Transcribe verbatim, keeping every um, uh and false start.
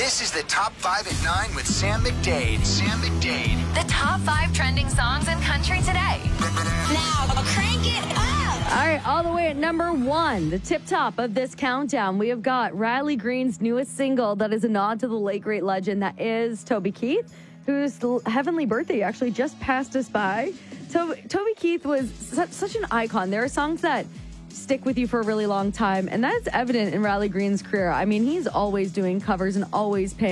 This is the Top five at nine with Sam McDade. Sam McDade. The top five trending songs in country today. Now, crank it up. All right, all the way at number one, the tip top of this countdown, we have got Riley Green's newest single that is a nod to the late great legend that is Toby Keith, whose heavenly birthday actually just passed us by. Toby, Toby Keith was such, such an icon. There are songs that stick with you for a really long time, and that's evident in Riley Green's career. I mean, he's always doing covers and always paying